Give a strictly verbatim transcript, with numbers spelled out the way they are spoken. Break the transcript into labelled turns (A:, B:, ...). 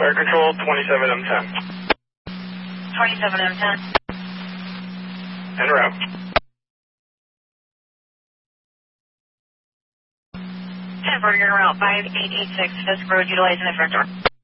A: Fire Control, twenty-seven M ten.
B: twenty-seven M ten.
A: En route.
B: ten, Bergen route five eight eight six, Fisk Road, utilizing the front door.